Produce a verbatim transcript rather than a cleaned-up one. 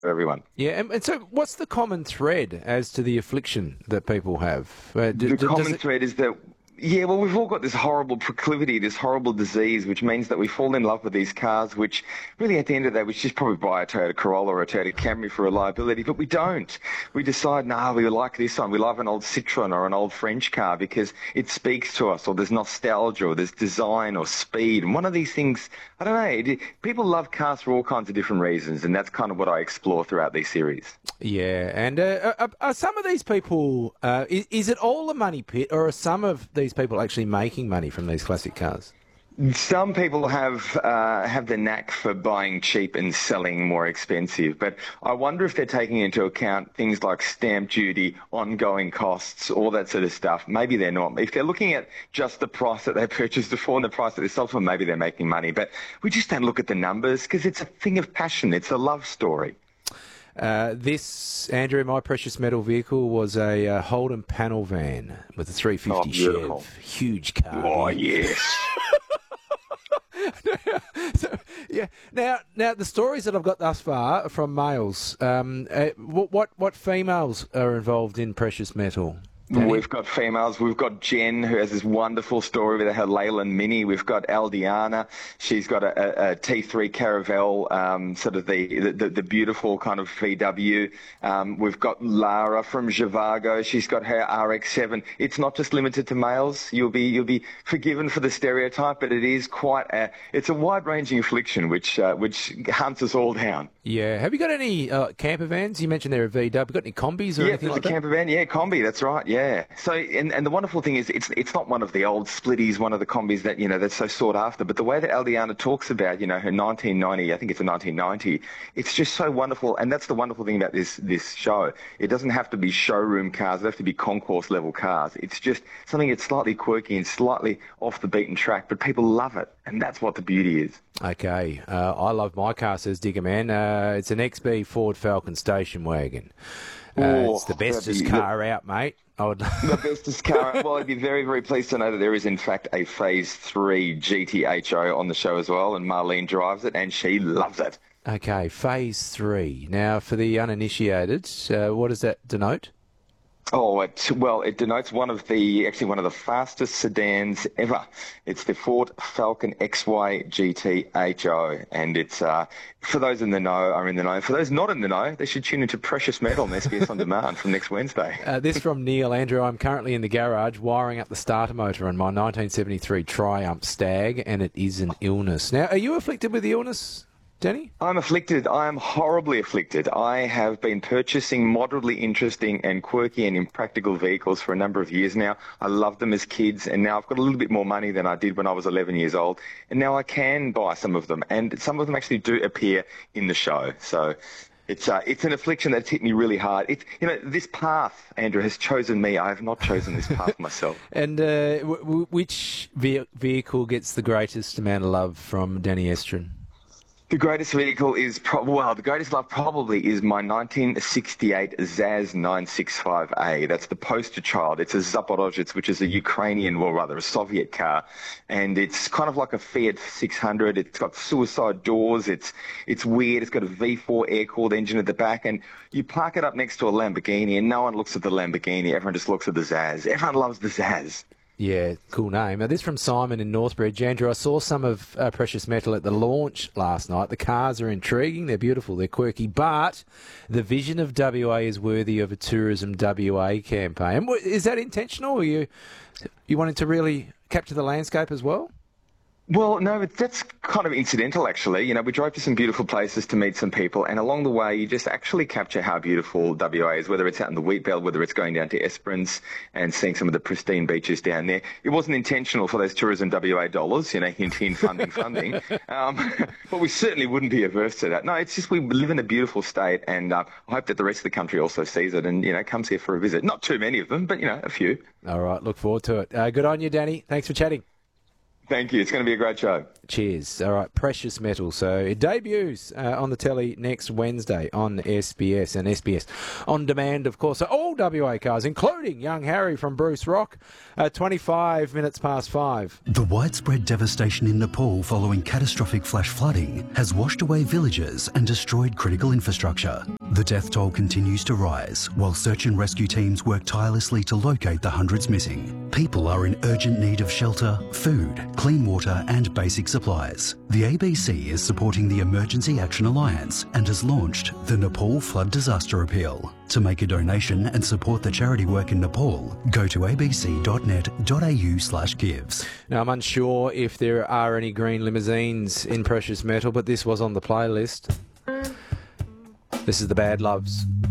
for everyone. Yeah, and, and so what's the common thread as to the affliction that people have? Uh, d- The d- does common it... thread is that, yeah, well, we've all got this horrible proclivity, this horrible disease, which means that we fall in love with these cars, which really at the end of the day, we should just probably buy a Toyota Corolla or a Toyota Camry for reliability, but we don't. We decide, nah, we like this one. We love an old Citroen or an old French car because it speaks to us, or there's nostalgia, or there's design or speed. And one of these things, I don't know, it, people love cars for all kinds of different reasons, and that's kind of what I explore throughout these series. Yeah, and uh, are, are some of these people, uh, is, is it all a money pit, or are some of these people actually making money from these classic cars? Some people have uh, have the knack for buying cheap and selling more expensive, but I wonder if they're taking into account things like stamp duty, ongoing costs, all that sort of stuff. Maybe they're not. If they're looking at just the price that they purchased it for and the price that they sold for, maybe they're making money. But we just don't look at the numbers because it's a thing of passion. It's a love story. Uh, this, Andrew, my precious metal vehicle was a uh, Holden panel van with a three fifty Oh, beautiful. Chev. Huge car. Oh, yeah. yes. So, yeah. Now, now the stories that I've got thus far are from males. Um, uh, what, what what females are involved in precious metal? Danny? We've got females. We've got Jen, who has this wonderful story with her Leyland Mini. We've got Aldiana. She's got a, a, a T three Caravelle, um, sort of the, the, the beautiful kind of V W. Um, we've got Lara from Zhivago. She's got her R X seven. It's not just limited to males. You'll be you'll be forgiven for the stereotype, but it is quite a it's a wide-ranging affliction which uh, which hunts us all down. Yeah. Have you got any uh, camper vans? You mentioned they're a V W. Got any combis or Yeah, anything there's like a that? camper van. Yeah, combi. That's right. Yeah. So, and, and the wonderful thing is, it's it's not one of the old splitties, one of the combis that you know that's so sought after. But the way that Aldiana talks about, you know, her nineteen ninety, I think it's a nineteen ninety. It's just so wonderful, and that's the wonderful thing about this this show. It doesn't have to be showroom cars. It doesn't have to be concourse level cars. It's just something that's slightly quirky and slightly off the beaten track, but people love it, and that's what the beauty is. Okay. Uh, I love my car, says Digger Man. Uh, it's an X B Ford Falcon station wagon. Uh, Oh, it's the bestest that'd be- car out, mate. I would... The bestest car. Well, I'd be very, very pleased to know that there is, in fact, a Phase three G T H O on the show as well, and Marlene drives it, and she loves it. Okay, phase three. Now, for the uninitiated, uh, what does that denote? Oh, it, well, it denotes one of the, actually one of the fastest sedans ever. It's the Ford Falcon X Y G T H O, and it's, uh, for those in the know, are in the know. For those not in the know, they should tune into Precious Metal on S B S On Demand from next Wednesday. Uh, this from Neil. Andrew, I'm currently in the garage wiring up the starter motor on my nineteen seventy-three Triumph Stag, and it is an illness. Now, are you afflicted with the illness, Danny? I'm afflicted. I am horribly afflicted. I have been purchasing moderately interesting and quirky and impractical vehicles for a number of years now. I loved them as kids, and now I've got a little bit more money than I did when I was eleven years old, and now I can buy some of them, and some of them actually do appear in the show. So it's uh, it's an affliction that's hit me really hard. It, you know, this path, Andrew, has chosen me. I have not chosen this path myself. And uh, w- w- which ve- vehicle gets the greatest amount of love from Danny Estrin? The greatest vehicle is, pro- well, the greatest love probably is my nineteen sixty-eight Zaz nine sixty-five A. That's the poster child. It's a Zaporozhets, which is a Ukrainian, well, rather a Soviet car. And it's kind of like a Fiat six hundred. It's got suicide doors. It's it's weird. It's got a V four air-cooled engine at the back. And you park it up next to a Lamborghini, and no one looks at the Lamborghini. Everyone just looks at the Zaz. Everyone loves the Zaz. Yeah, cool name. Now, this from Simon in Northbridge. Andrew, I saw some of uh, Precious Metal at the launch last night. The cars are intriguing, they're beautiful, they're quirky, but the vision of W A is worthy of a Tourism W A campaign. Is that intentional, or you you wanting to really capture the landscape as well? Well, no, but that's kind of incidental, actually. You know, we drove to some beautiful places to meet some people, and along the way, you just actually capture how beautiful W A is, whether it's out in the wheat belt, whether it's going down to Esperance and seeing some of the pristine beaches down there. It wasn't intentional for those Tourism W A dollars, you know, hint, hint, funding, funding. Um, but we certainly wouldn't be averse to that. No, it's just we live in a beautiful state, and uh, I hope that the rest of the country also sees it and, you know, comes here for a visit. Not too many of them, but, you know, a few. All right, look forward to it. Uh, good on you, Danny. Thanks for chatting. Thank you. It's going to be a great show. Cheers. All right, Precious Metal. So it debuts uh, on the telly next Wednesday on S B S and S B S On Demand, of course. So all W A cars, including Young Harry from Bruce Rock, uh, twenty-five minutes past five. The widespread devastation in Nepal following catastrophic flash flooding has washed away villages and destroyed critical infrastructure. The death toll continues to rise while search and rescue teams work tirelessly to locate the hundreds missing. People are in urgent need of shelter, food, clean water and basic supplies. The A B C is supporting the Emergency Action Alliance and has launched the Nepal Flood Disaster Appeal. To make a donation and support the charity work in Nepal, go to abc.net.au slash gives. Now, I'm unsure if there are any green limousines in Precious Metal, but this was on the playlist. This is the Bad Loves.